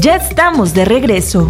Ya estamos de regreso.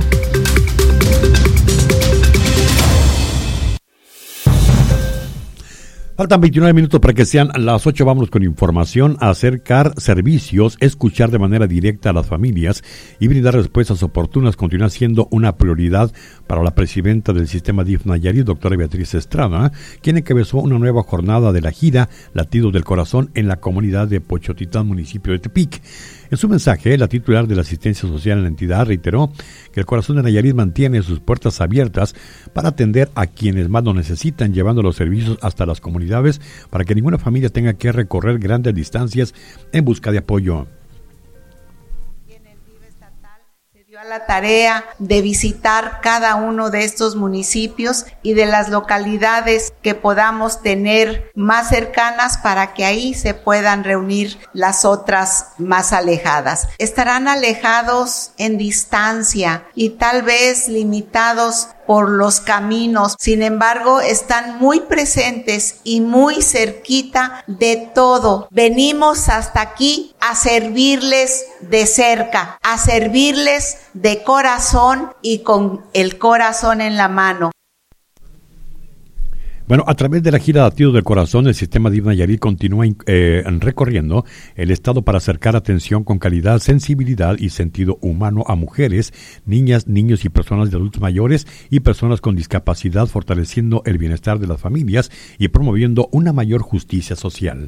Faltan 29 minutos para que sean las 8. Vámonos con información. Acercar servicios, escuchar de manera directa a las familias y brindar respuestas oportunas continúa siendo una prioridad para la presidenta del sistema DIF Nayarit, doctora Beatriz Estrada, quien encabezó una nueva jornada de la gira Latidos del Corazón en la comunidad de Pochotitán, municipio de Tepic. En su mensaje, la titular de la asistencia social en la entidad reiteró que el Corazón de Nayarit mantiene sus puertas abiertas para atender a quienes más lo necesitan, llevando los servicios hasta las comunidades para que ninguna familia tenga que recorrer grandes distancias en busca de apoyo. A la tarea de visitar cada uno de estos municipios y de las localidades que podamos tener más cercanas para que ahí se puedan reunir las otras más alejadas. Estarán alejados en distancia y tal vez limitados por los caminos, sin embargo están muy presentes y muy cerquita de todo. Venimos hasta aquí a servirles de cerca, a servirles de corazón y con el corazón en la mano. Bueno, a través de la gira Latidos del Corazón, el sistema DIF Nayarit continúa recorriendo el estado para acercar atención con calidad, sensibilidad y sentido humano a mujeres, niñas, niños y personas de adultos mayores y personas con discapacidad, fortaleciendo el bienestar de las familias y promoviendo una mayor justicia social.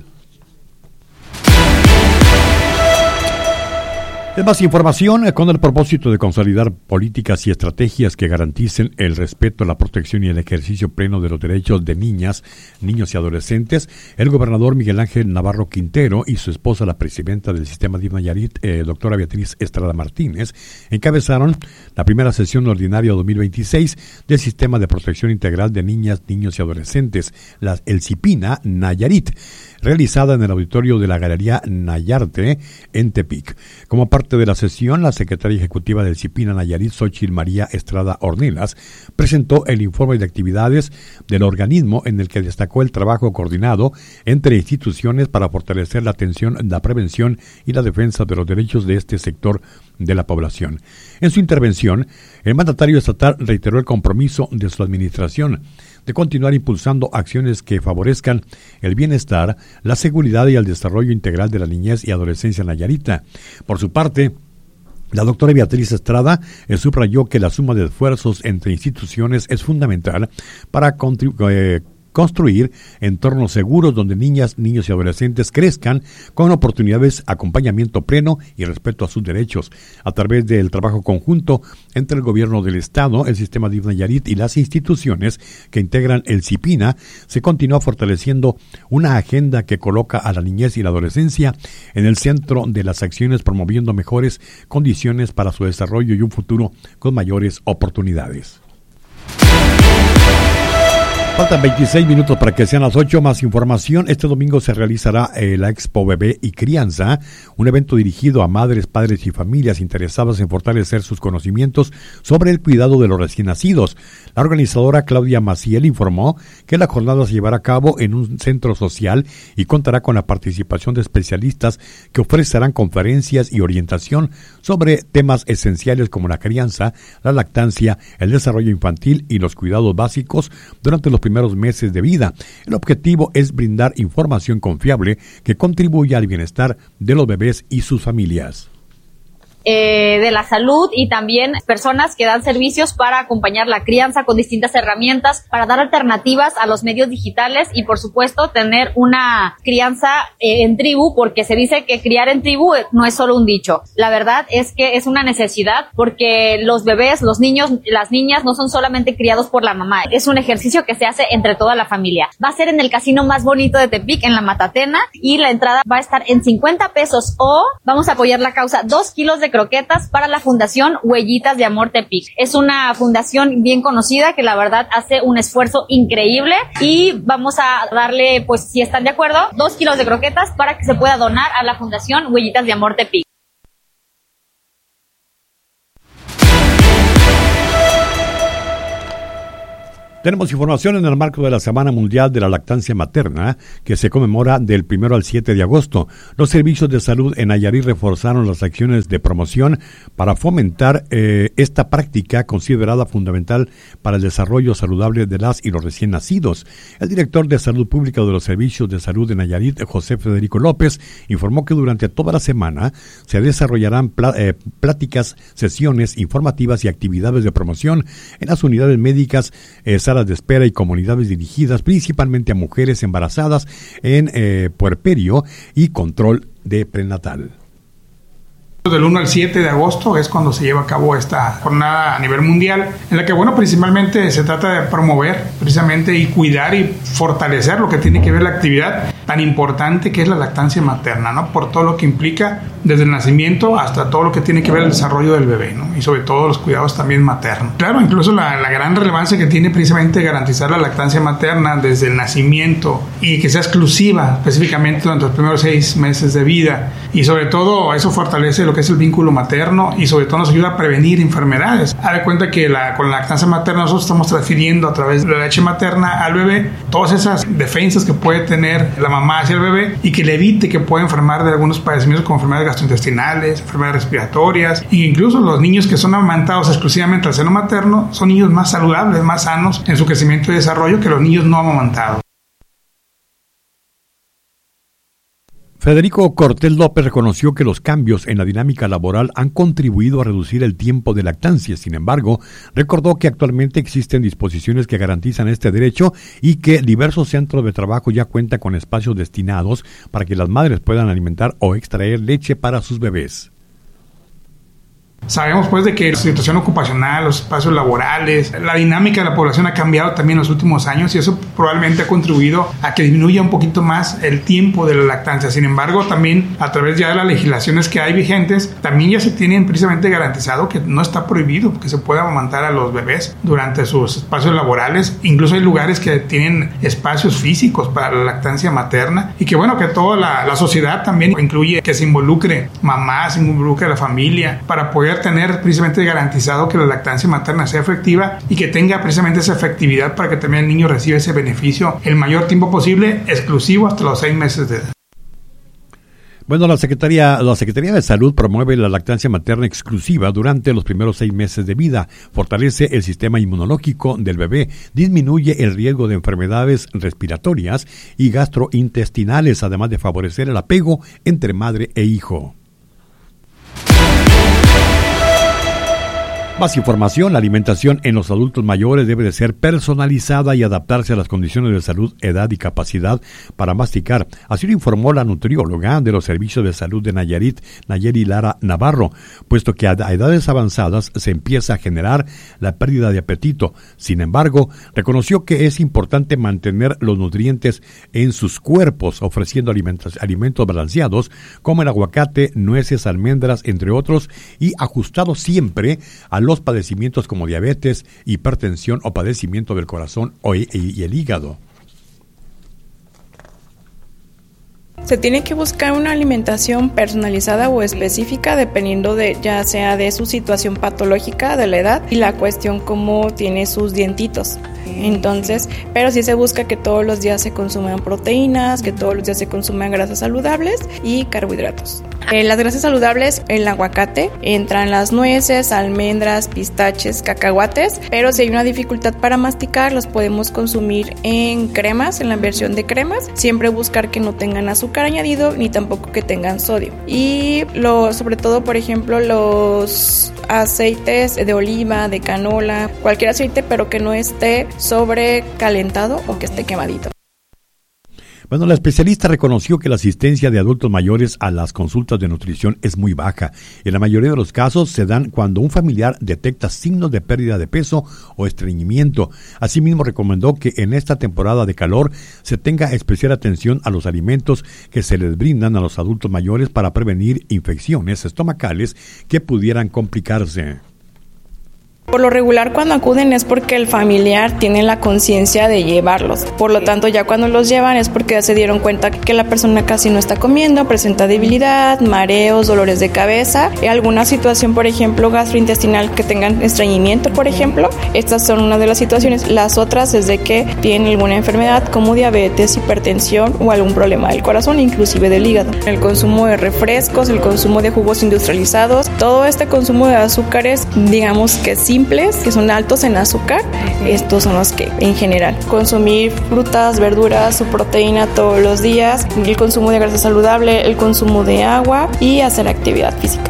Es más información con el propósito de consolidar políticas y estrategias que garanticen el respeto, la protección y el ejercicio pleno de los derechos de niñas, niños y adolescentes. El gobernador Miguel Ángel Navarro Quintero y su esposa, la presidenta del sistema DIF Nayarit, doctora Beatriz Estrada Martínez, encabezaron la primera sesión ordinaria 2026 del Sistema de Protección Integral de Niñas, Niños y Adolescentes, el CIPINA Nayarit, realizada en el auditorio de la Galería Nayarte en Tepic. Como parte de la sesión, la secretaria ejecutiva del CIPINA Nayarit, Xóchitl María Estrada Ornelas, presentó el informe de actividades del organismo en el que destacó el trabajo coordinado entre instituciones para fortalecer la atención, la prevención y la defensa de los derechos de este sector de la población. En su intervención, el mandatario estatal reiteró el compromiso de su administración de continuar impulsando acciones que favorezcan el bienestar, la seguridad y el desarrollo integral de la niñez y adolescencia nayarita. Por su parte, la doctora Beatriz Estrada subrayó que la suma de esfuerzos entre instituciones es fundamental para construir entornos seguros donde niñas, niños y adolescentes crezcan con oportunidades, acompañamiento pleno y respeto a sus derechos. A través del trabajo conjunto entre el gobierno del Estado, el sistema DIF Nayarit y las instituciones que integran el CIPINA, se continúa fortaleciendo una agenda que coloca a la niñez y la adolescencia en el centro de las acciones, promoviendo mejores condiciones para su desarrollo y un futuro con mayores oportunidades. Faltan 26 minutos para que sean las 8. Más información. Este domingo se realizará la Expo Bebé y Crianza, un evento dirigido a madres, padres y familias interesadas en fortalecer sus conocimientos sobre el cuidado de los recién nacidos. La organizadora Claudia Maciel informó que la jornada se llevará a cabo en un centro social y contará con la participación de especialistas que ofrecerán conferencias y orientación sobre temas esenciales como la crianza, la lactancia, el desarrollo infantil y los cuidados básicos durante los primeros meses de vida. El objetivo es brindar información confiable que contribuya al bienestar de los bebés y sus familias. De la salud y también personas que dan servicios para acompañar la crianza con distintas herramientas para dar alternativas a los medios digitales y por supuesto tener una crianza en tribu, porque se dice que criar en tribu no es solo un dicho. La verdad es que es una necesidad porque los bebés, los niños, las niñas no son solamente criados por la mamá, es un ejercicio que se hace entre toda la familia. Va a ser en el casino más bonito de Tepic, en la Matatena, y la entrada va a estar en 50 pesos o vamos a apoyar la causa 2 kilos de croquetas para la Fundación Huellitas de Amor Tepic. Es una fundación bien conocida que la verdad hace un esfuerzo increíble y vamos a darle, pues si están de acuerdo, 2 kilos de croquetas para que se pueda donar a la Fundación Huellitas de Amor Tepic. Tenemos información en el marco de la Semana Mundial de la Lactancia Materna, que se conmemora del 1 al 7 de agosto. Los servicios de salud en Nayarit reforzaron las acciones de promoción para fomentar esta práctica considerada fundamental para el desarrollo saludable de las y los recién nacidos. El director de Salud Pública de los Servicios de Salud de Nayarit, José Federico López, informó que durante toda la semana se desarrollarán pláticas, sesiones informativas y actividades de promoción en las unidades médicas, salas de espera y comunidades dirigidas principalmente a mujeres embarazadas en puerperio y control de prenatal. Del 1 al 7 de agosto es cuando se lleva a cabo esta jornada a nivel mundial, en la que, principalmente se trata de promover precisamente y cuidar y fortalecer lo que tiene que ver la actividad tan importante que es la lactancia materna, ¿no? Por todo lo que implica desde el nacimiento hasta todo lo que tiene que ver el desarrollo del bebé, ¿no? Y sobre todo los cuidados también maternos. Claro, incluso la gran relevancia que tiene precisamente garantizar la lactancia materna desde el nacimiento y que sea exclusiva específicamente durante los primeros 6 meses de vida, y sobre todo eso fortalece lo que es el vínculo materno y sobre todo nos ayuda a prevenir enfermedades. Haz de cuenta que con la lactancia materna nosotros estamos transfiriendo a través de la leche materna al bebé todas esas defensas que puede tener la mamá hacia el bebé y que le evite que pueda enfermar de algunos padecimientos como enfermedades gastrointestinales, enfermedades respiratorias, e incluso los niños que son amamantados exclusivamente al seno materno son niños más saludables, más sanos en su crecimiento y desarrollo que los niños no amamantados. Federico Cortés López reconoció que los cambios en la dinámica laboral han contribuido a reducir el tiempo de lactancia. Sin embargo, recordó que actualmente existen disposiciones que garantizan este derecho y que diversos centros de trabajo ya cuentan con espacios destinados para que las madres puedan alimentar o extraer leche para sus bebés. Sabemos de que la situación ocupacional, los espacios laborales, la dinámica de la población ha cambiado también en los últimos años y eso probablemente ha contribuido a que disminuya un poquito más el tiempo de la lactancia. Sin embargo, también a través ya de las legislaciones que hay vigentes, también ya se tienen precisamente garantizado que no está prohibido que se pueda amamantar a los bebés durante sus espacios laborales. Incluso hay lugares que tienen espacios físicos para la lactancia materna y que que toda la sociedad también incluye que se involucre mamás, se involucre la familia para poder tener precisamente garantizado que la lactancia materna sea efectiva y que tenga precisamente esa efectividad para que también el niño reciba ese beneficio el mayor tiempo posible, exclusivo hasta los 6 meses de edad. La Secretaría de Salud promueve la lactancia materna exclusiva durante los primeros 6 meses de vida, fortalece el sistema inmunológico del bebé, disminuye el riesgo de enfermedades respiratorias y gastrointestinales, además de favorecer el apego entre madre e hijo. Más información: la alimentación en los adultos mayores debe de ser personalizada y adaptarse a las condiciones de salud, edad y capacidad para masticar. Así lo informó la nutrióloga de los servicios de salud de Nayarit, Nayeli Lara Navarro, puesto que a edades avanzadas se empieza a generar la pérdida de apetito. Sin embargo, reconoció que es importante mantener los nutrientes en sus cuerpos, ofreciendo alimentos balanceados como el aguacate, nueces, almendras, entre otros, y ajustados siempre a los padecimientos como diabetes, hipertensión o padecimiento del corazón y el hígado. Se tiene que buscar una alimentación personalizada o específica dependiendo ya sea de su situación patológica, de la edad y la cuestión cómo tiene sus dientitos. Entonces, pero sí se busca que todos los días se consuman proteínas, que todos los días se consuman grasas saludables y carbohidratos. Las grasas saludables, el aguacate, entran las nueces, almendras, pistaches, cacahuates, pero si hay una dificultad para masticar, los podemos consumir en cremas, en la versión de cremas, siempre buscar que no tengan azúcar añadido ni tampoco que tengan sodio. Y sobre todo, por ejemplo, los aceites de oliva, de canola, cualquier aceite, pero que no esté sobrecalentado o que esté quemadito. La especialista reconoció que la asistencia de adultos mayores a las consultas de nutrición es muy baja. En la mayoría de los casos se dan cuando un familiar detecta signos de pérdida de peso o estreñimiento. Asimismo, recomendó que en esta temporada de calor se tenga especial atención a los alimentos que se les brindan a los adultos mayores para prevenir infecciones estomacales que pudieran complicarse. Por lo regular, cuando acuden es porque el familiar tiene la conciencia de llevarlos. Por lo tanto, ya cuando los llevan es porque ya se dieron cuenta que la persona casi no está comiendo, presenta debilidad, mareos, dolores de cabeza y alguna situación, por ejemplo, gastrointestinal, que tengan estreñimiento, por ejemplo. Estas son una de las situaciones. Las otras es de que tienen alguna enfermedad como diabetes, hipertensión o algún problema del corazón, inclusive del hígado. El consumo de refrescos, el consumo de jugos industrializados, todo este consumo de azúcares, digamos que simples, que son altos en azúcar, estos son los que en general. Consumir frutas, verduras, su proteína todos los días, el consumo de grasa saludable, el consumo de agua y hacer actividad física.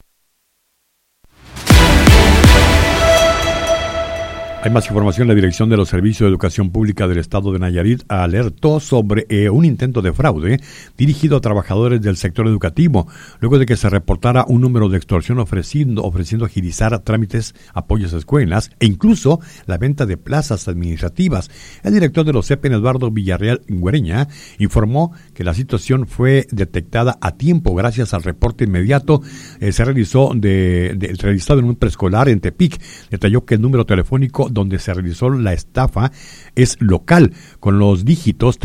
Hay más información. La Dirección de los Servicios de Educación Pública del Estado de Nayarit alertó sobre un intento de fraude dirigido a trabajadores del sector educativo, luego de que se reportara un número de extorsión ofreciendo agilizar trámites, apoyos a escuelas e incluso la venta de plazas administrativas. El director de los CEPEN, Eduardo Villarreal Güereña, informó que la situación fue detectada a tiempo gracias al reporte inmediato. Se realizado en un preescolar en Tepic. Detalló que el número telefónico donde se realizó la estafa es local, con los dígitos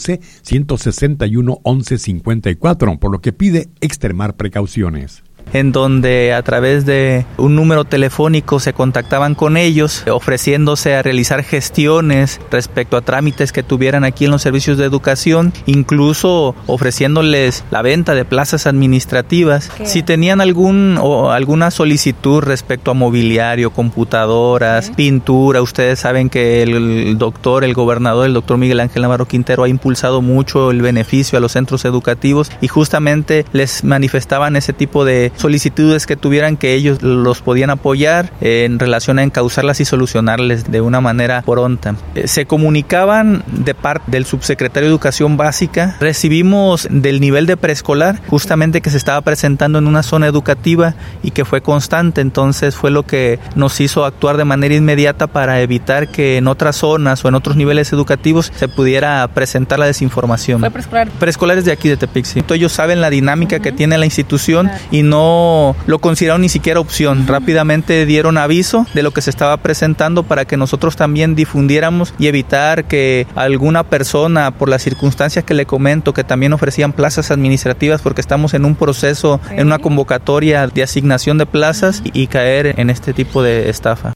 311-161-1154, por lo que pide extremar precauciones. En donde a través de un número telefónico se contactaban con ellos, ofreciéndose a realizar gestiones respecto a trámites que tuvieran aquí en los servicios de educación, incluso ofreciéndoles la venta de plazas administrativas. Si tenían alguna solicitud respecto a mobiliario, computadoras, pintura, ustedes saben que el gobernador, el doctor Miguel Ángel Navarro Quintero, ha impulsado mucho el beneficio a los centros educativos y justamente les manifestaban ese tipo de solicitudes que tuvieran, que ellos los podían apoyar en relación a encauzarlas y solucionarles de una manera pronta. Se comunicaban de parte del subsecretario de Educación Básica. Recibimos del nivel de preescolar, justamente que se estaba presentando en una zona educativa y que fue constante, entonces fue lo que nos hizo actuar de manera inmediata para evitar que en otras zonas o en otros niveles educativos se pudiera presentar la desinformación. ¿Fue preescolar? Preescolares de aquí de Tepic, sí. Ellos saben la dinámica que tiene la institución y no lo consideraron ni siquiera opción. Rápidamente dieron aviso de lo que se estaba presentando para que nosotros también difundiéramos y evitar que alguna persona, por las circunstancias que le comento, que también ofrecían plazas administrativas, porque estamos en un proceso, en una convocatoria de asignación de plazas y caer en este tipo de estafa.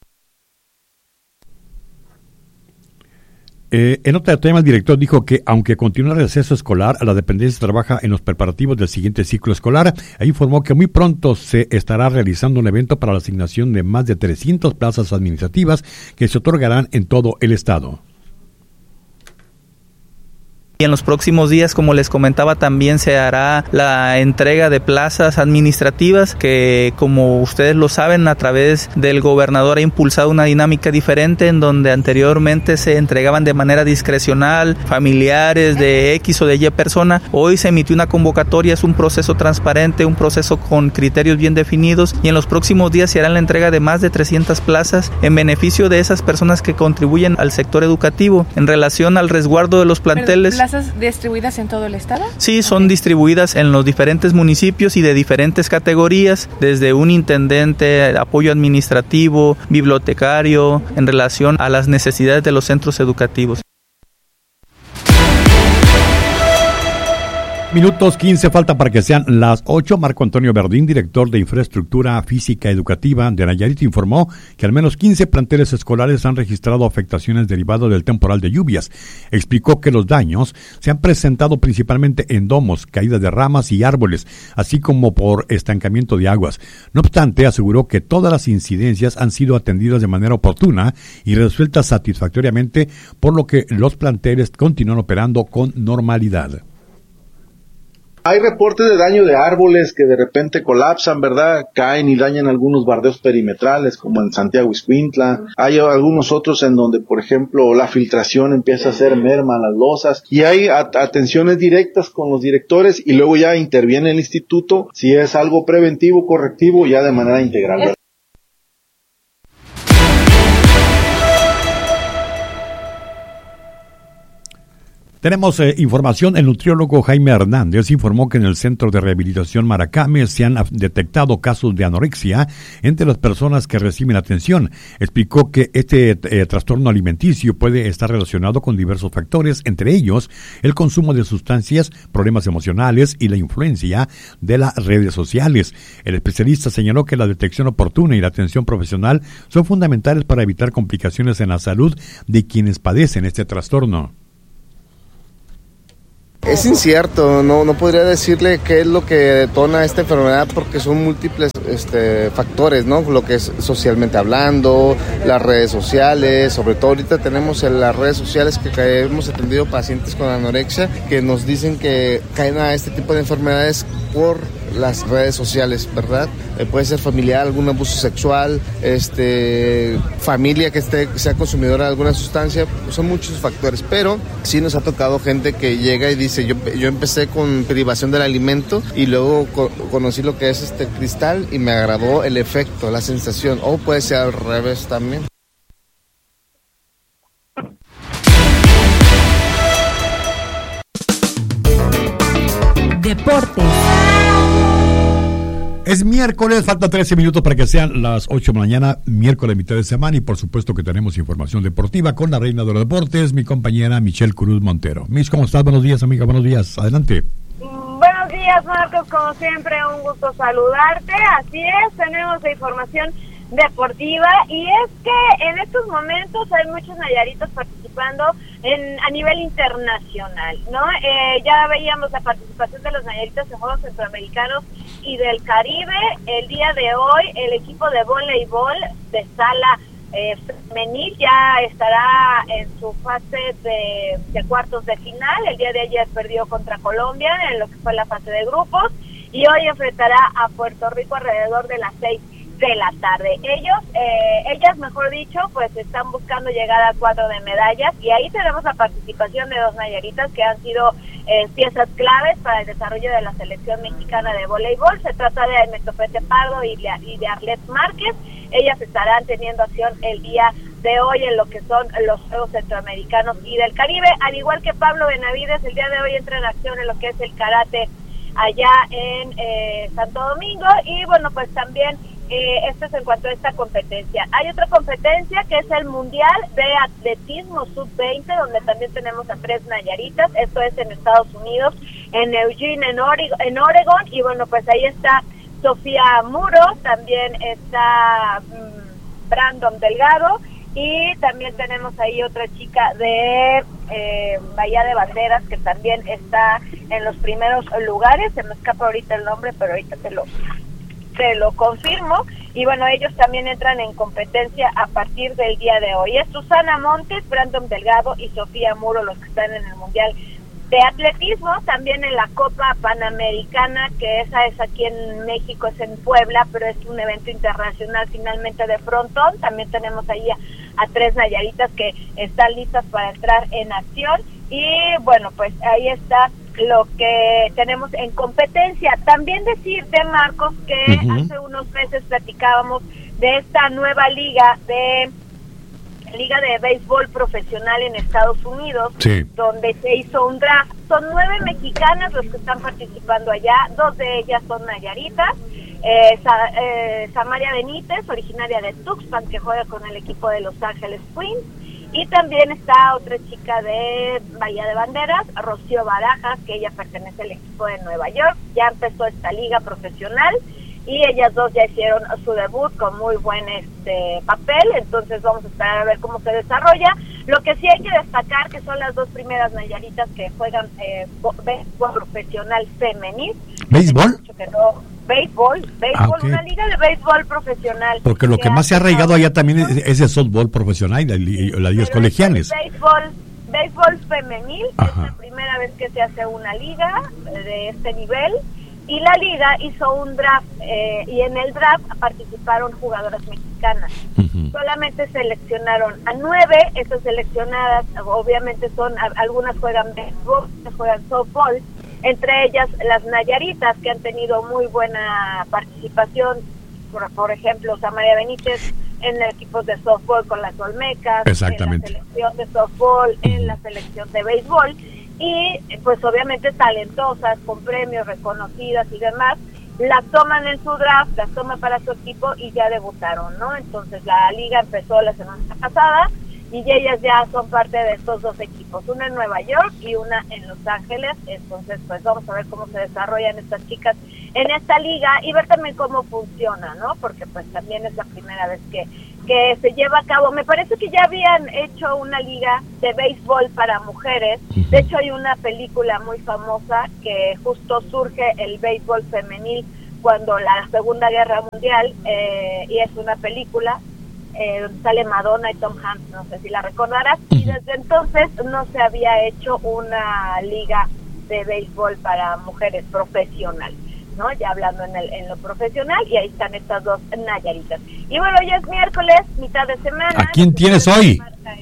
En otro tema, el director dijo que, aunque continúa el receso escolar, la dependencia trabaja en los preparativos del siguiente ciclo escolar e informó que muy pronto se estará realizando un evento para la asignación de más de 300 plazas administrativas que se otorgarán en todo el estado. Y en los próximos días, como les comentaba, también se hará la entrega de plazas administrativas que, como ustedes lo saben, a través del gobernador ha impulsado una dinámica diferente en donde anteriormente se entregaban de manera discrecional familiares de X o de Y persona. Hoy se emitió una convocatoria, es un proceso transparente, un proceso con criterios bien definidos y en los próximos días se hará la entrega de más de 300 plazas en beneficio de esas personas que contribuyen al sector educativo en relación al resguardo de los planteles. ¿Plazas distribuidas en todo el estado? Sí, son distribuidas en los diferentes municipios y de diferentes categorías, desde un intendente, apoyo administrativo, bibliotecario, en relación a las necesidades de los centros educativos. Minutos 15 falta para que sean las 8. Marco Antonio Verdín, director de Infraestructura Física Educativa de Nayarit, informó que al menos 15 planteles escolares han registrado afectaciones derivadas del temporal de lluvias. Explicó que los daños se han presentado principalmente en domos, caídas de ramas y árboles, así como por estancamiento de aguas. No obstante, aseguró que todas las incidencias han sido atendidas de manera oportuna y resueltas satisfactoriamente, por lo que los planteles continúan operando con normalidad. Hay reportes de daño de árboles que de repente colapsan, ¿verdad? Caen y dañan algunos bardeos perimetrales, como en Santiago Ixcuintla. Hay algunos otros en donde, por ejemplo, la filtración empieza a hacer merma a las losas. Y hay atenciones directas con los directores y luego ya interviene el instituto si es algo preventivo, correctivo, ya de manera integral, ¿verdad? Tenemos información. El nutriólogo Jaime Hernández informó que en el Centro de Rehabilitación Maracame se han detectado casos de anorexia entre las personas que reciben atención. Explicó que este trastorno alimenticio puede estar relacionado con diversos factores, entre ellos el consumo de sustancias, problemas emocionales y la influencia de las redes sociales. El especialista señaló que la detección oportuna y la atención profesional son fundamentales para evitar complicaciones en la salud de quienes padecen este trastorno. Es incierto, no podría decirle qué es lo que detona esta enfermedad porque son múltiples factores, ¿no? Lo que es socialmente hablando, las redes sociales, sobre todo ahorita tenemos en las redes sociales que hemos atendido pacientes con anorexia que nos dicen que caen a este tipo de enfermedades por las redes sociales, ¿verdad? Puede ser familiar, algún abuso sexual, familia que sea consumidora de alguna sustancia, son muchos factores, pero sí nos ha tocado gente que llega y dice, yo empecé con privación del alimento y luego conocí lo que es cristal y me agradó el efecto, la sensación, o puede ser al revés también. Deportes. Es miércoles, falta 13 minutos para que sean las 8 de la mañana, miércoles mitad de semana, y por supuesto que tenemos información deportiva con la reina de los deportes, mi compañera Michelle Cruz Montero. Mish, ¿cómo estás? Buenos días, amiga, buenos días, adelante. Buenos días, Marcos, como siempre, un gusto saludarte. Así es, tenemos la información deportiva y es que en estos momentos hay muchos nayaritos participando a nivel internacional, ¿no? Ya veíamos la participación de los nayaritos en Juegos Centroamericanos y del Caribe. El día de hoy el equipo de voleibol de sala femenil ya estará en su fase de cuartos de final. El día de ayer perdió contra Colombia en lo que fue la fase de grupos y hoy enfrentará a Puerto Rico alrededor de las 6 de la tarde. Ellas mejor dicho, pues están buscando llegar a 4 de medallas y ahí tenemos la participación de 2 nayaritas que han sido piezas claves para el desarrollo de la selección mexicana de voleibol. Se trata de Metopete Pardo y de Arlet Márquez. Ellas estarán teniendo acción el día de hoy en lo que son los Juegos Centroamericanos y del Caribe, al igual que Pablo Benavides. El día de hoy entra en acción en lo que es el karate allá en Santo Domingo y bueno, pues también esto es en cuanto a esta competencia. Hay otra competencia que es el Mundial de Atletismo Sub-20, donde también tenemos a 3 nayaritas. Esto es en Estados Unidos, en Eugene, en Oregon. Y bueno, pues ahí está Sofía Muro, también está Brandon Delgado y también tenemos ahí otra chica de Bahía de Banderas que también está en los primeros lugares. Se me escapa ahorita el nombre, pero ahorita te lo confirmo. Y bueno, ellos también entran en competencia a partir del día de hoy. Es Susana Montes, Brandon Delgado y Sofía Muro los que están en el Mundial de Atletismo. También en la Copa Panamericana, que esa es aquí en México, es en Puebla, pero es un evento internacional finalmente de frontón. También tenemos ahí a 3 nayaritas que están listas para entrar en acción. Y bueno, pues ahí está lo que tenemos en competencia. También decirte, Marcos, que hace unos meses platicábamos de esta nueva liga de béisbol profesional en Estados Unidos, sí, donde se hizo un draft. Son 9 mexicanas los que están participando allá, 2 de ellas son nayaritas. Samaria Benítez, originaria de Tuxpan, que juega con el equipo de Los Ángeles Queens. Y también está otra chica de Bahía de Banderas, Rocío Barajas, que ella pertenece al equipo de Nueva York. Ya empezó esta liga profesional y ellas dos ya hicieron su debut con muy buen papel. Entonces vamos a esperar a ver cómo se desarrolla. Lo que sí hay que destacar que son las 2 primeras nayaritas que juegan béisbol profesional femenil. ¿Béisbol? Béisbol, okay. Una liga de béisbol profesional. Porque lo que más se ha arraigado allá también es el softball profesional y las ligas colegiales. Béisbol femenil. Ajá. Es la primera vez que se hace una liga de este nivel. Y la liga hizo un draft y en el draft participaron jugadoras mexicanas. Solamente seleccionaron a 9. Esas seleccionadas obviamente son, algunas juegan béisbol, otras juegan softball. Entre ellas las nayaritas, que han tenido muy buena participación, por ejemplo, Samaria Benítez en el equipo de softball con las Olmecas, en la selección de softball, en la selección de béisbol, y pues obviamente talentosas, con premios, reconocidas y demás, las toman en su draft, las toman para su equipo y ya debutaron, ¿no? Entonces la liga empezó la semana pasada y ellas ya son parte de estos dos equipos, una en Nueva York y una en Los Ángeles. Entonces pues vamos a ver cómo se desarrollan estas chicas en esta liga y ver también cómo funciona, ¿no? Porque pues también es la primera vez que se lleva a cabo. Me parece que ya habían hecho una liga de béisbol para mujeres. De hecho hay una película muy famosa que justo surge el béisbol femenil cuando la Segunda Guerra Mundial, y es una película donde sale Madonna y Tom Hanks, no sé si la recordarás, y desde entonces no se había hecho una liga de béisbol para mujeres profesional, ¿no? Ya hablando en lo profesional, y ahí están estas dos nayaritas. Y bueno, ya es miércoles, mitad de semana. ¿A quién tienes hoy?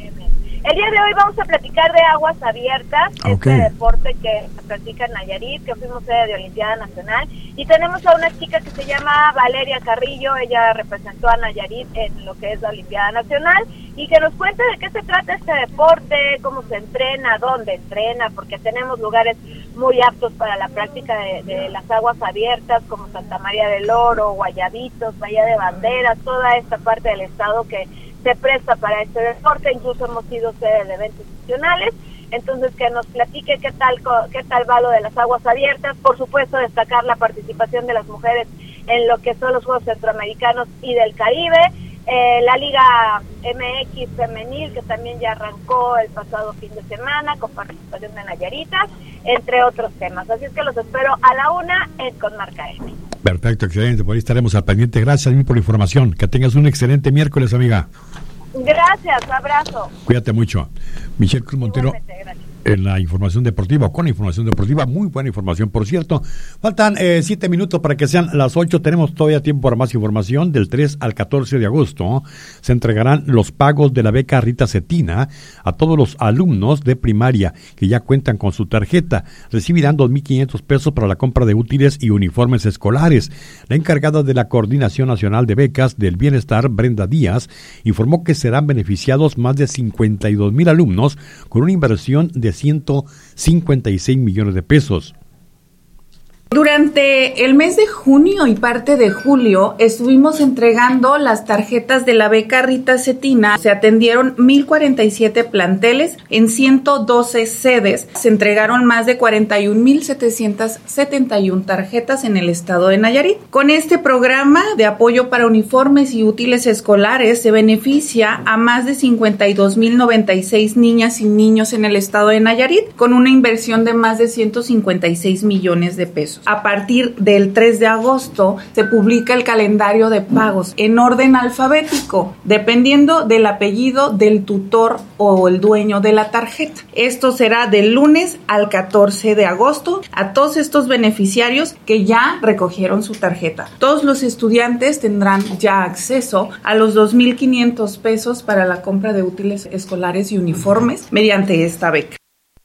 El día de hoy vamos a platicar de aguas abiertas, este deporte que practica en Nayarit, que fuimos sede de Olimpiada Nacional, y tenemos a una chica que se llama Valeria Carrillo. Ella representó a Nayarit en lo que es la Olimpiada Nacional, y que nos cuente de qué se trata este deporte, cómo se entrena, dónde entrena, porque tenemos lugares muy aptos para la práctica de las aguas abiertas, como Santa María del Oro, Guayabitos, Bahía de Banderas, toda esta parte del estado que se presta para este deporte. Incluso hemos sido sede de eventos nacionales. Entonces que nos platique qué tal va lo de las aguas abiertas. Por supuesto, destacar la participación de las mujeres en lo que son los Juegos Centroamericanos y del Caribe, la Liga MX femenil, que también ya arrancó el pasado fin de semana con participación de Nayaritas, entre otros temas. Así es que los espero a la 1 con Marca M. Perfecto, excelente, por ahí estaremos al pendiente. Gracias por la información, que tengas un excelente miércoles, amiga. Gracias, abrazo. Cuídate mucho. Michelle Cruz Montero en la información deportiva, con la información deportiva, muy buena información, por cierto. Faltan 7 minutos para que sean las 8, tenemos todavía tiempo para más información. Del 3 al 14 de agosto se entregarán los pagos de la beca Rita Cetina a todos los alumnos de primaria que ya cuentan con su tarjeta. Recibirán 2,500 pesos para la compra de útiles y uniformes escolares. La encargada de la Coordinación Nacional de Becas del Bienestar, Brenda Díaz, informó que serán beneficiados más de 52,000 alumnos con una inversión de 156 millones de pesos. Durante el mes de junio y parte de julio estuvimos entregando las tarjetas de la beca Rita Cetina. Se atendieron 1,047 planteles en 112 sedes. Se entregaron más de 41,771 tarjetas en el estado de Nayarit. Con este programa de apoyo para uniformes y útiles escolares se beneficia a más de 52,096 niñas y niños en el estado de Nayarit, con una inversión de más de 156 millones de pesos. A partir del 3 de agosto se publica el calendario de pagos en orden alfabético, dependiendo del apellido del tutor o el dueño de la tarjeta. Esto será del lunes al 14 de agosto a todos estos beneficiarios que ya recogieron su tarjeta. Todos los estudiantes tendrán ya acceso a los 2,500 pesos para la compra de útiles escolares y uniformes mediante esta beca.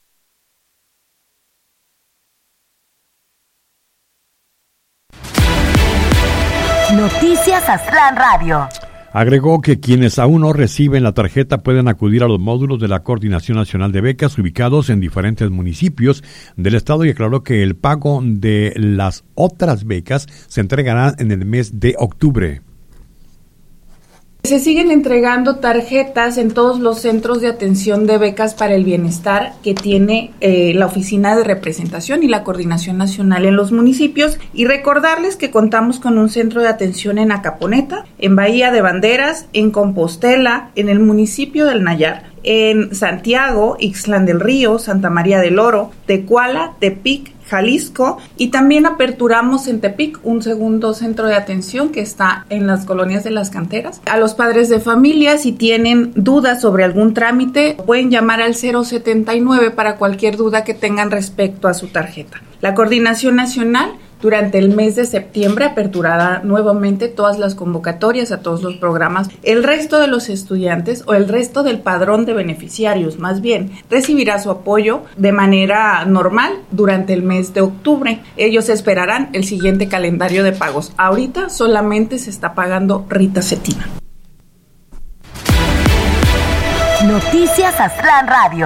Noticias Aztlán Radio. Agregó que quienes aún no reciben la tarjeta pueden acudir a los módulos de la Coordinación Nacional de Becas ubicados en diferentes municipios del estado, y aclaró que el pago de las otras becas se entregará en el mes de octubre. Se siguen entregando tarjetas en todos los centros de atención de becas para el bienestar que tiene la Oficina de Representación y la Coordinación Nacional en los municipios, y recordarles que contamos con un centro de atención en Acaponeta, en Bahía de Banderas, en Compostela, en el municipio del Nayar, en Santiago, Ixtlán del Río, Santa María del Oro, Tecuala, Tepic, Jalisco, y también aperturamos en Tepic un segundo centro de atención que está en las colonias de las canteras. A los padres de familia, si tienen dudas sobre algún trámite, pueden llamar al 079 para cualquier duda que tengan respecto a su tarjeta. La Coordinación Nacional durante el mes de septiembre aperturará nuevamente todas las convocatorias a todos los programas. El resto de los estudiantes, o el resto del padrón de beneficiarios más bien, recibirá su apoyo de manera normal durante el mes de octubre. Ellos esperarán el siguiente calendario de pagos. Ahorita solamente se está pagando Rita Cetina. Noticias Aztlán Radio.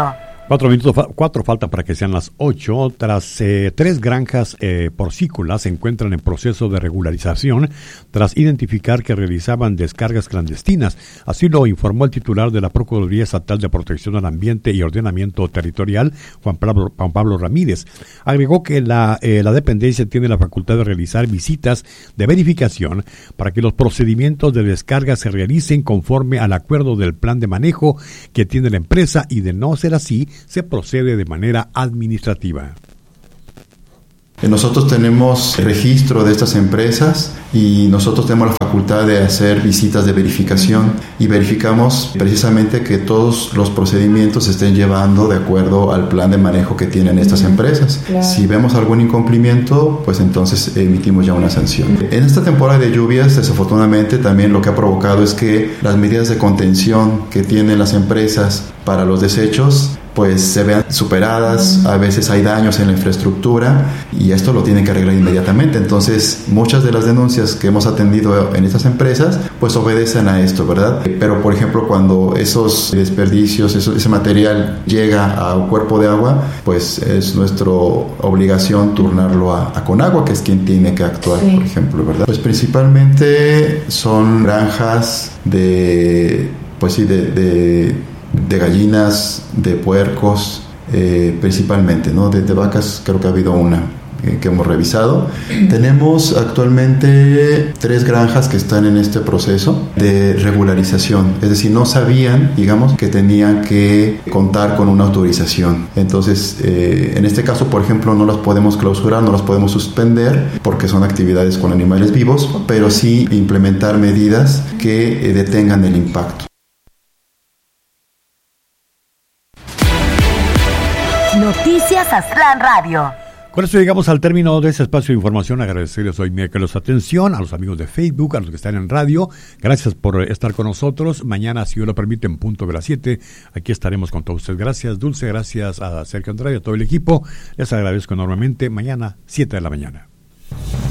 4 faltan para que sean las 8. Tras 3 granjas porcícolas se encuentran en proceso de regularización tras identificar que realizaban descargas clandestinas. Así lo informó el titular de la Procuraduría Estatal de Protección al Ambiente y Ordenamiento Territorial, Juan Pablo Ramírez. Agregó que la dependencia tiene la facultad de realizar visitas de verificación para que los procedimientos de descarga se realicen conforme al acuerdo del plan de manejo que tiene la empresa, y de no ser así, se procede de manera administrativa. Nosotros tenemos registro de estas empresas y nosotros tenemos la facultad de hacer visitas de verificación y verificamos precisamente que todos los procedimientos se estén llevando de acuerdo al plan de manejo que tienen estas empresas. Claro. Si vemos algún incumplimiento, pues entonces emitimos ya una sanción. En esta temporada de lluvias, desafortunadamente, también lo que ha provocado es que las medidas de contención que tienen las empresas para los desechos pues se vean superadas, a veces hay daños en la infraestructura y esto lo tienen que arreglar inmediatamente. Entonces, muchas de las denuncias que hemos atendido en estas empresas, pues obedecen a esto, ¿verdad? Pero, por ejemplo, cuando esos desperdicios, ese material llega a un cuerpo de agua, pues es nuestra obligación turnarlo a Conagua, que es quien tiene que actuar, sí, por ejemplo, ¿verdad? Pues principalmente son granjas de gallinas, de puercos, principalmente, ¿no? De vacas creo que ha habido una que hemos revisado. Tenemos actualmente 3 granjas que están en este proceso de regularización, es decir, no sabían, digamos, que tenían que contar con una autorización. Entonces, en este caso, por ejemplo, no las podemos clausurar, no las podemos suspender porque son actividades con animales vivos, pero sí implementar medidas que detengan el impacto. Noticias Aztlán Radio. Con esto llegamos al término de este espacio de información. Agradecerles hoy miércoles su atención, a los amigos de Facebook, a los que están en radio. Gracias por estar con nosotros. Mañana, si Dios lo permite, en punto de las 7, aquí estaremos con todos ustedes. Gracias, Dulce, gracias a Sergio Andrade y a todo el equipo. Les agradezco enormemente. Mañana, 7 de la mañana.